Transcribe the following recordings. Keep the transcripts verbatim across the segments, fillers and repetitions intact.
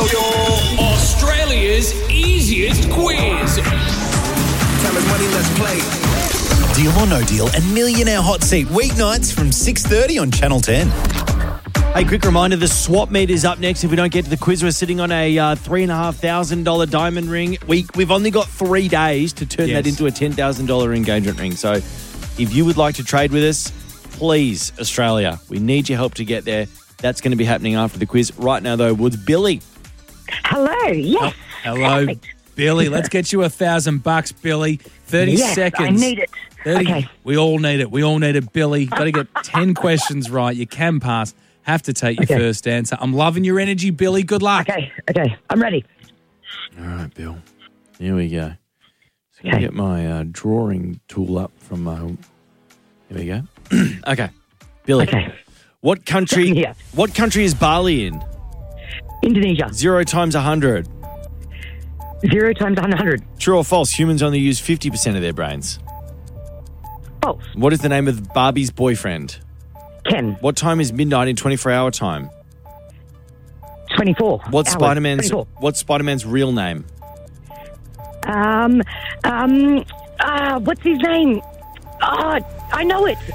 for your Australia's easiest quiz. Time is money, let's play. Deal or No Deal and Millionaire Hot Seat weeknights from six thirty on Channel ten. Hey, quick reminder, the swap meet is up next. If we don't get to the quiz, we're sitting on a uh, three thousand five hundred dollars diamond ring. We, we've only got three days to turn Yes. that into a ten thousand dollars engagement ring. So if you would like to trade with us, please, Australia, we need your help to get there. That's going to be happening after the quiz. Right now, though, with Billy. Hello, yes. Hello, Perfect. Billy. Let's get you a thousand bucks, Billy. Thirty Yes, seconds. I need it. thirty Okay. We all need it. We all need it, Billy. Got to get ten questions right. You can pass. Have to take your Okay. first answer. I'm loving your energy, Billy. Good luck. Okay, okay, I'm ready. All right, Bill. Here we go. So I'm going Okay. to get my uh, drawing tool up from my... Here we go. Okay. Billy. Okay. What country, Yeah. what country is Bali in? Indonesia. Zero times one hundred. Zero times one hundred. True or false, humans only use fifty percent of their brains. False. What is the name of Barbie's boyfriend? Ken. What time is midnight in twenty-four hour time? twenty-four. What's hours. Spider-Man's twenty-four. What's Spider-Man's real name? Um, um, uh, what's his name? Oh, I know it.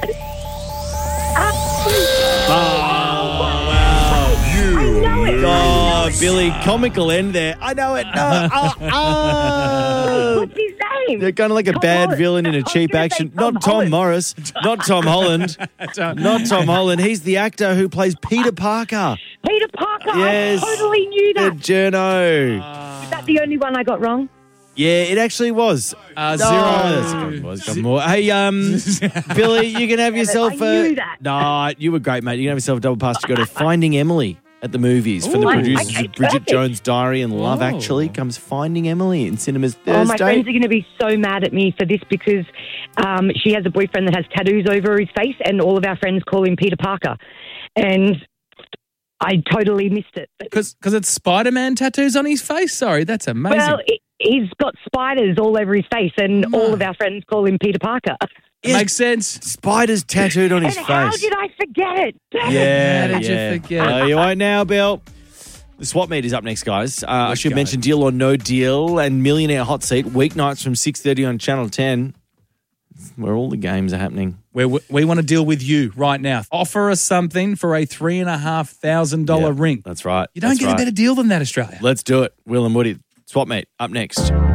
You. know it. Oh, Billy, comical end there. I know it. No. Oh, oh. What's his name? They're kind of like a Tom bad Holland. villain in I a was cheap gonna say action. Tom Not Tom Holland. Morris. Not Tom Holland. Not Tom Holland. He's the actor who plays Peter Parker. Peter Parker. Yes. I totally knew The that. journo. Is that the only one I got wrong? Yeah, it actually was. Uh, No, zero. that's a good one. It's got more. Hey, um, Billy, you can have yourself I a. knew that. No, you were great, mate. You can have yourself a double pass to go to Finding Emily at the movies from the Ooh. producers Okay, of Bridget perfect. Jones' Diary and Love Oh. Actually comes Finding Emily in cinemas Oh, my Thursday. friends are going to be so mad at me for this because um, she has a boyfriend that has tattoos over his face, and all of our friends call him Peter Parker. And I totally missed it. But- Because it's Spider-Man tattoos on his face? Sorry, that's amazing. Well, it, he's got spiders all over his face, and all of our friends call him Peter Parker. Yes, Makes sense. Spiders tattooed on his and face. how did I forget it? Damn it. Yeah, How did you yeah. forget? Oh, you right now, Bill. The swap meet is up next, guys. Uh, I Let's should go. mention Deal or No Deal and Millionaire Hot Seat weeknights from six thirty on Channel ten, where all the games are happening. Where we, we want to deal with you right now. Offer us something for a three and a half thousand dollar Yeah, ring. That's right. You don't That's get right. a better deal than that, Australia. Let's do it. Will and Woody. Swap meet up next.